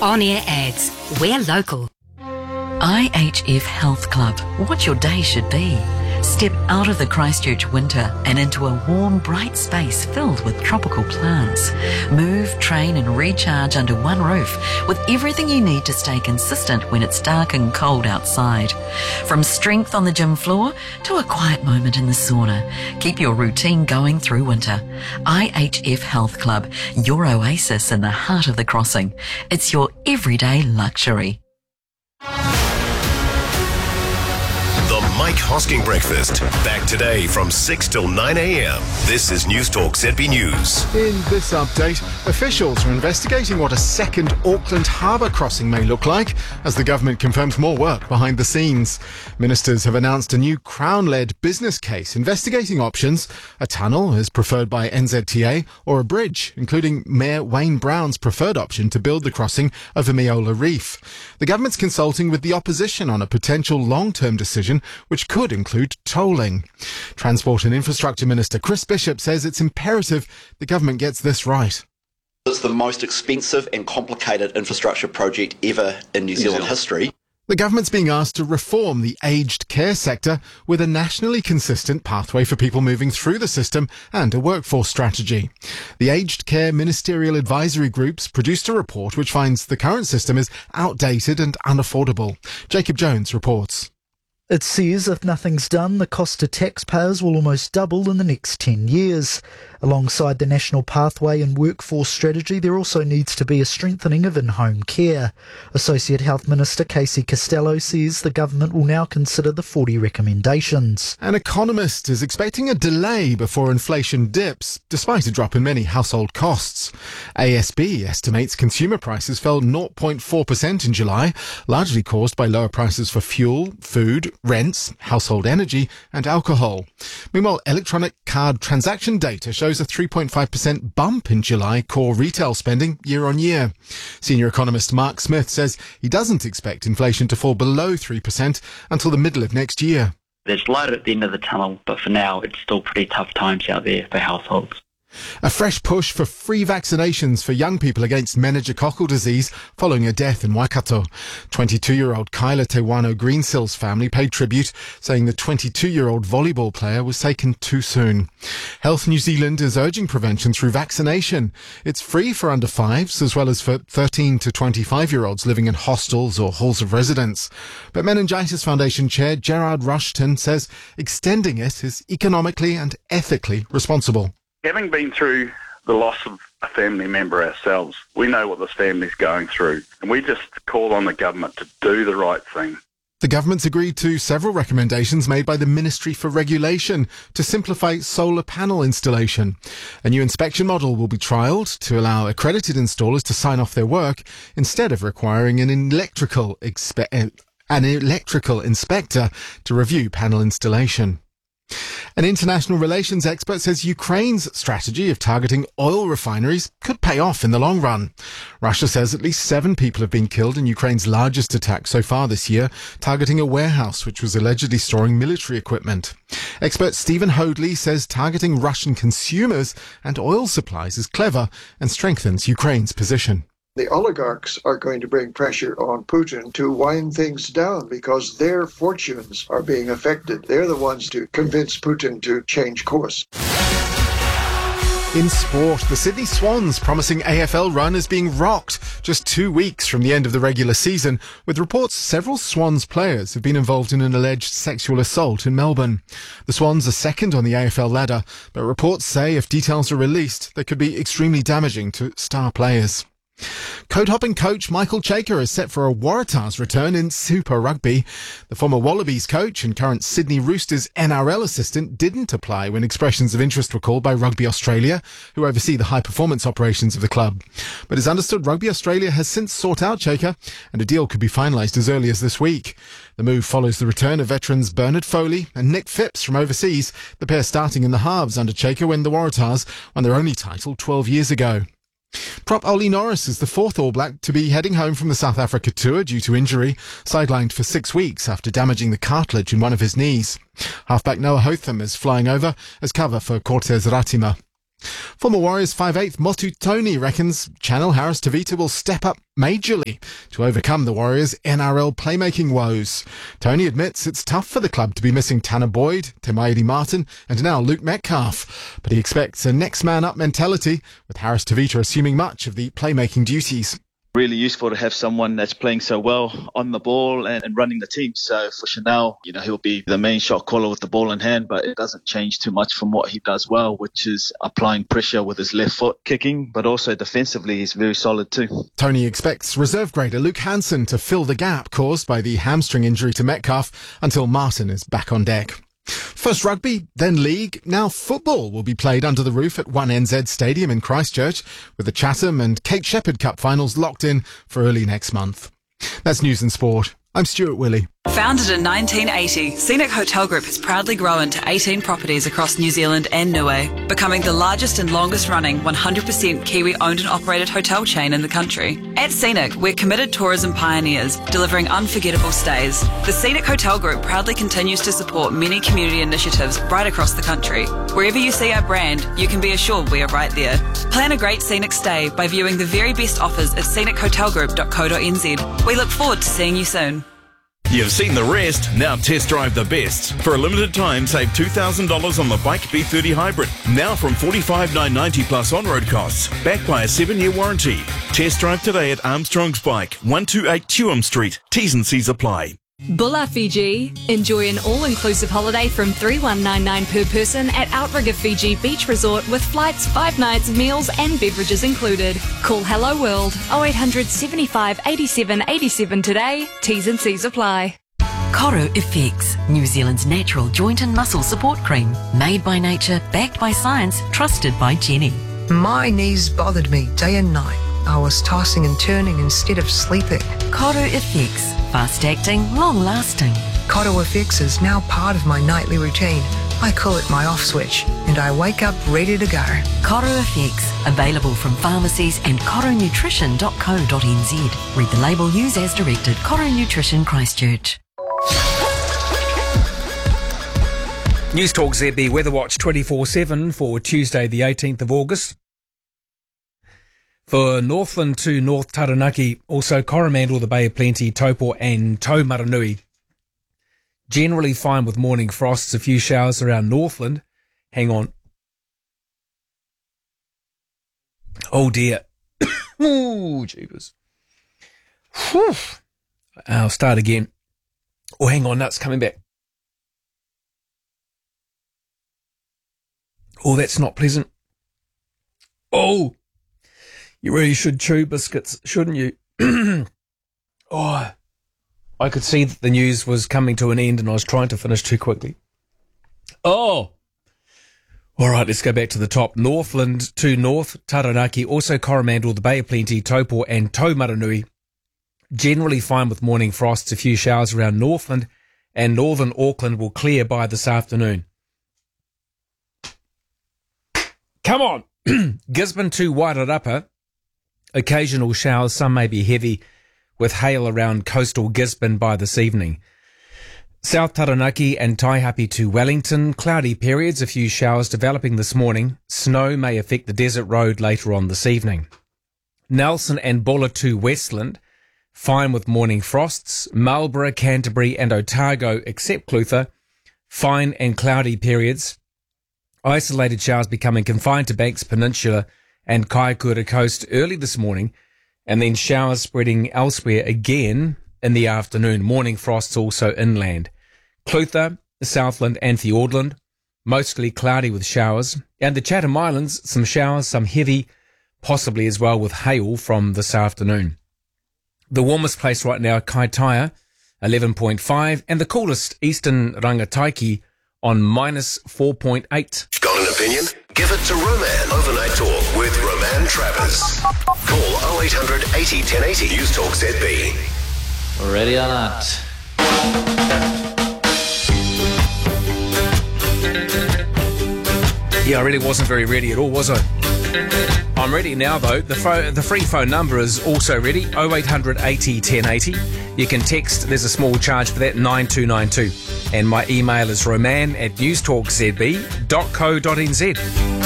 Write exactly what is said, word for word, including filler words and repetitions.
On-air ads. We're local. I H F Health Club. What your day should be. Step out of the Christchurch winter and into a warm, bright space filled with tropical plants. Move, train and recharge under one roof with everything you need to stay consistent when it's dark and cold outside. From strength on the gym floor to a quiet moment in the sauna. Keep your routine going through winter. I H F Health Club, your oasis in the heart of the crossing. It's your everyday luxury. The Mike Hosking Breakfast. Back today from six till nine a.m. This is News Talk Z B News. In this update, officials are investigating what a second Auckland Harbour crossing may look like as the government confirms more work behind the scenes. Ministers have announced a new Crown-led business case investigating options, a tunnel as preferred by N Z T A or a bridge, including Mayor Wayne Brown's preferred option to build the crossing over Meola Reef. The government's consulting with the opposition on a potential long-term decision which could include tolling. Transport and Infrastructure Minister Chris Bishop says it's imperative the government gets this right. It's the most expensive and complicated infrastructure project ever in New Zealand history. The government's being asked to reform the aged care sector with a nationally consistent pathway for people moving through the system and a workforce strategy. The Aged Care Ministerial Advisory Groups produced a report which finds the current system is outdated and unaffordable. Jacob Jones reports. It says if nothing's done, the cost to taxpayers will almost double in the next ten years. Alongside the National Pathway and Workforce Strategy, there also needs to be a strengthening of in-home care. Associate Health Minister Casey Costello says the government will now consider the forty recommendations. An economist is expecting a delay before inflation dips, despite a drop in many household costs. A S B estimates consumer prices fell zero point four percent in July, largely caused by lower prices for fuel, food, rents, household energy and alcohol. Meanwhile, electronic card transaction data shows a three point five percent bump in July core retail spending year on year. Senior economist Mark Smith says he doesn't expect inflation to fall below three percent until the middle of next year. There's light at the end of the tunnel, but for now it's still pretty tough times out there for households. A fresh push for free vaccinations for young people against meningococcal disease following a death in Waikato. twenty-two-year-old Kyla Tewano Greensil's family paid tribute, saying the twenty-two-year-old volleyball player was taken too soon. Health New Zealand is urging prevention through vaccination. It's free for under fives as well as for thirteen to twenty-five-year-olds living in hostels or halls of residence. But Meningitis Foundation Chair Gerard Rushton says extending it is economically and ethically responsible. Having been through the loss of a family member ourselves, we know what this family's going through, and we just call on the government to do the right thing. The government's agreed to several recommendations made by the Ministry for Regulation to simplify solar panel installation. A new inspection model will be trialled to allow accredited installers to sign off their work instead of requiring an electrical expe- an electrical inspector to review panel installation. An international relations expert says Ukraine's strategy of targeting oil refineries could pay off in the long run. Russia says at least seven people have been killed in Ukraine's largest attack so far this year, targeting a warehouse which was allegedly storing military equipment. Expert Stephen Hoadley says targeting Russian consumers and oil supplies is clever and strengthens Ukraine's position. The oligarchs are going to bring pressure on Putin to wind things down because their fortunes are being affected. They're the ones to convince Putin to change course. In sport, the Sydney Swans' promising A F L run is being rocked just two weeks from the end of the regular season, with reports several Swans players have been involved in an alleged sexual assault in Melbourne. The Swans are second on the A F L ladder, but reports say if details are released, they could be extremely damaging to star players. Code-hopping coach Michael Chaker is set for a Waratahs return in Super Rugby. The former Wallabies coach and current Sydney Roosters N R L assistant didn't apply when expressions of interest were called by Rugby Australia, who oversee the high-performance operations of the club. But it's understood Rugby Australia has since sought out Chaker, and a deal could be finalised as early as this week. The move follows the return of veterans Bernard Foley and Nick Phipps from overseas, the pair starting in the halves under Chaker when the Waratahs won their only title twelve years ago. Prop Ollie Norris is the fourth All Black to be heading home from the South Africa tour due to injury, sidelined for six weeks after damaging the cartilage in one of his knees. Halfback Noah Hotham is flying over as cover for Cortez Ratima. Former Warriors five eighth Motu Tony reckons Channel Harris Tavita will step up majorly to overcome the Warriors' N R L playmaking woes. Tony admits it's tough for the club to be missing Tanner Boyd, Temaidi Martin and now Luke Metcalf, but he expects a next man up mentality, with Harris Tavita assuming much of the playmaking duties. Really useful to have someone that's playing so well on the ball and, and running the team. So for Chanel, you know, he'll be the main shot caller with the ball in hand, but it doesn't change too much from what he does well, which is applying pressure with his left foot kicking, but also defensively he's very solid too. Tony expects reserve grader Luke Hansen to fill the gap caused by the hamstring injury to Metcalf until Martin is back on deck. First rugby, then league, now football will be played under the roof at one N Z Stadium in Christchurch, with the Chatham and Kate Shepherd Cup finals locked in for early next month. That's news and sport. I'm Stuart Willey. Founded in nineteen eighty, Scenic Hotel Group has proudly grown to eighteen properties across New Zealand and Niue, becoming the largest and longest running one hundred percent Kiwi owned and operated hotel chain in the country. At Scenic, we're committed tourism pioneers, delivering unforgettable stays. The Scenic Hotel Group proudly continues to support many community initiatives right across the country. Wherever you see our brand, you can be assured we are right there. Plan a great scenic stay by viewing the very best offers at scenic hotel group dot co dot n z. We look forward to seeing you soon. You've seen the rest, now test drive the best. For a limited time, save two thousand dollars on the Bike B thirty Hybrid. Now from forty-five thousand nine hundred ninety dollars plus on-road costs, backed by a seven-year warranty. Test drive today at Armstrong's Bike, one twenty-eight Tuam Street. T's and C's apply. Bula Fiji. Enjoy an all-inclusive holiday from three thousand one hundred ninety-nine per person at Outrigger Fiji Beach Resort with flights, five nights, meals and beverages included. Call Hello World oh eight hundred, seventy-five, eighty-seven, eighty-seven today. T's and C's apply. Coro Effects, New Zealand's natural joint and muscle support cream. Made by nature, backed by science, trusted by Jenny. My knees bothered me day and night. I was tossing and turning instead of sleeping. Coro Effects, fast-acting, long-lasting. Coro Effects is now part of my nightly routine. I call it my off switch, and I wake up ready to go. Coro Effects, available from pharmacies and coro nutrition dot co dot n z. Read the label, use as directed. Coro Nutrition Christchurch. News Talk Z B Weather Watch twenty-four seven for Tuesday the eighteenth of August. For Northland to North Taranaki, also Coromandel, the Bay of Plenty, Taupo and Taumaranui. Generally fine with morning frosts, a few showers around Northland. Hang on. Oh dear. Ooh, jeepers. Whew. I'll start again. Oh, hang on, that's coming back. Oh, that's not pleasant. Oh, you really should chew biscuits, shouldn't you? Oh, I could see that the news was coming to an end and I was trying to finish too quickly. Oh, all right, let's go back to the top. Northland to North Taranaki, also Coromandel, the Bay of Plenty, Taupo and Taumaranui. Generally fine with morning frosts, a few showers around Northland, and northern Auckland will clear by this afternoon. Come on! Gisborne to Wairarapa. Occasional showers, some may be heavy, with hail around coastal Gisborne by this evening. South Taranaki and Taihape to Wellington. Cloudy periods, a few showers developing this morning. Snow may affect the desert road later on this evening. Nelson and Bulla to Westland. Fine with morning frosts. Marlborough, Canterbury and Otago, except Clutha. Fine and cloudy periods. Isolated showers becoming confined to Banks Peninsula and Kaikoura Coast early this morning, and then showers spreading elsewhere again in the afternoon. Morning frosts also inland. Clutha, Southland and Fiordland, mostly cloudy with showers. And the Chatham Islands, some showers, some heavy, possibly as well with hail from this afternoon. The warmest place right now, Kaitaia, eleven point five, and the coolest, Eastern Rangataiki, on minus four point eight. Got an opinion? Give it to Roman. Overnight Talk with Roman Travers. Call oh eight hundred eighty ten eighty. News Talk Z B. Ready or not? Yeah, I really wasn't very ready at all, was I? I'm ready now, though. The phone, the free phone number is also ready, oh eight hundred eighty ten eighty. You can text, there's a small charge for that, nine two nine two. And my email is roman at news talk z b dot co dot n z.